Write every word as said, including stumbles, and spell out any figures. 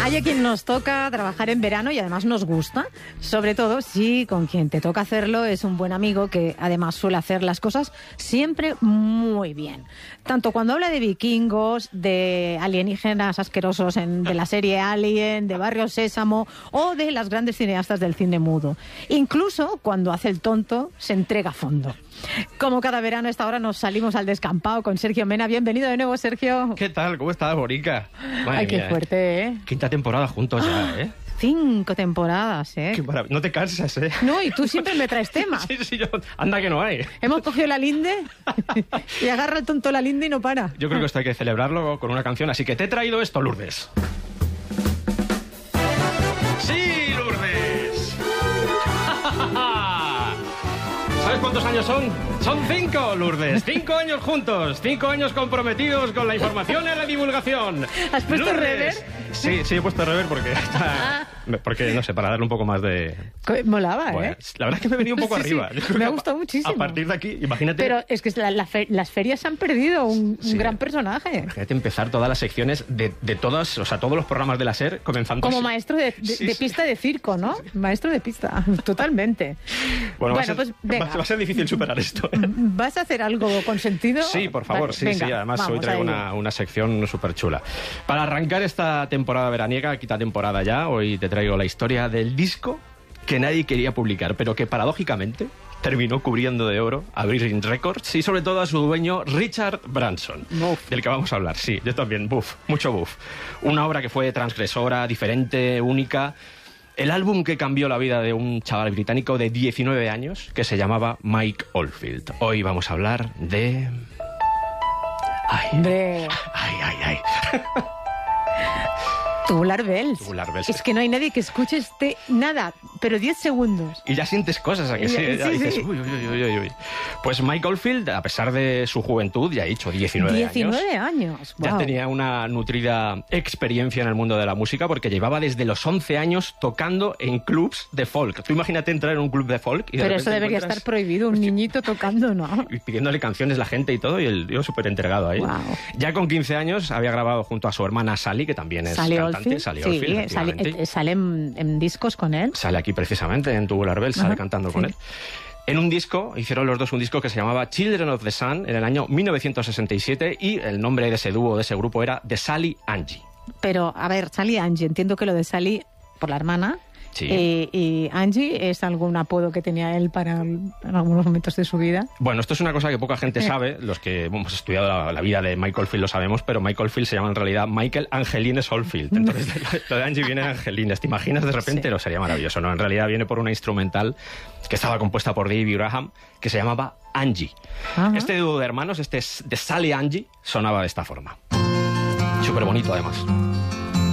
Hay a quien nos toca trabajar en verano y además nos gusta, sobre todo si con quien te toca hacerlo es un buen amigo que además suele hacer las cosas siempre muy bien. Tanto cuando habla de vikingos, de alienígenas asquerosos en, de la serie Alien, de Barrio Sésamo o de las grandes cineastas del cine mudo. Incluso cuando hace el tonto, se entrega a fondo. Como cada verano a esta hora nos salimos al descampado con Sergio Mena. Bienvenido de nuevo, Sergio. ¿Qué tal? ¿Cómo estás, Bonica? Madre Ay, qué mía, fuerte, ¿eh? Quinta temporada juntos ya, ¿eh? Cinco temporadas, ¿eh? Qué maravilla. No te cansas, ¿eh? No, y tú siempre me traes temas. Sí, sí, yo... Anda que no hay. Hemos cogido la linde y agarra el tonto la linde y no para. Yo creo que esto hay que celebrarlo con una canción, así que te he traído esto, Lourdes. ¡Sí, Lourdes! ¿Sabes cuántos años son? Son cinco, Lourdes. Cinco años juntos. Cinco años comprometidos con la información y la divulgación. ¿Has puesto Lourdes. rever? Sí, sí, he puesto rever porque está... Porque, no sé, para darle un poco más de... Molaba, bueno, ¿eh? La verdad es que me he venido un poco sí, arriba. Sí. Me ha gustado muchísimo. A partir de aquí, imagínate... Pero es que la, la fe, las ferias han perdido un, sí. un gran personaje. Imagínate empezar todas las secciones de, de todas, o sea, todos los programas de la SER comenzando... Como así. maestro de, de, sí, de sí. pista de circo, ¿no? Sí. Maestro de pista, totalmente. Bueno, bueno va, a ser, pues venga. Va, va a ser difícil superar esto. ¿Vas a hacer algo con sentido? Sí, por favor, vale, sí, venga, sí. Además, vamos, hoy traigo una, una sección súper chula. Para arrancar esta temporada veraniega, quita temporada ya, hoy te traigo la historia del disco que nadie quería publicar, pero que paradójicamente terminó cubriendo de oro a Virgin Records y sobre todo a su dueño Richard Branson, Buff. del que vamos a hablar. Sí, yo también, buff, mucho buff. Una obra que fue transgresora, diferente, única. El álbum que cambió la vida de un chaval británico de diecinueve años que se llamaba Mike Oldfield. Hoy vamos a hablar de... Ay, de... ay, ay, ay. Tubular Bells. Tubular Bells. Es que no hay nadie que escuche este nada, pero diez segundos. Y ya sientes cosas, ¿a que sí? Sí, Ya dices, sí. uy, uy, uy, uy, uy. Pues Mike Oldfield, a pesar de su juventud, ya he dicho, diecinueve años. diecinueve años, wow. Ya tenía una nutrida experiencia en el mundo de la música porque llevaba desde los once años tocando en clubs de folk. Tú imagínate entrar en un club de folk y de Pero repente eso debería encuentras... estar prohibido, un niñito tocando, ¿no? Y pidiéndole canciones la gente y todo, y el tío súper entregado ahí. Wow. Ya con quince años había grabado junto a su hermana Sally, que también es Sally cantante. Oldfield. Sally Sí, Oldfield, sale, eh, sale en, en discos con él. Sale aquí precisamente, en Tubular Bells, sale cantando sí. con él. En un disco, hicieron los dos un disco que se llamaba Children of the Sun en el año mil novecientos sesenta y siete y el nombre de ese dúo, de ese grupo, era The Sally Angie. Pero, a ver, Sally Angie, entiendo que lo de Sally por la hermana. Sí. Eh, y Angie es algún apodo que tenía él para en algunos momentos de su vida. Bueno, esto es una cosa que poca gente sabe, los que hemos estudiado la, la vida de Michael Oldfield lo sabemos, pero Michael Oldfield se llama en realidad Michael Angelines Oldfield. Entonces, lo de Angie viene de Angelines. ¿Te imaginas de repente? Sí. No, sería maravilloso, ¿no? En realidad viene por una instrumental que estaba compuesta por David Graham, que se llamaba Angie. Ajá. Este dúo de hermanos, este es de Sally Angie, sonaba de esta forma. Súper bonito, además.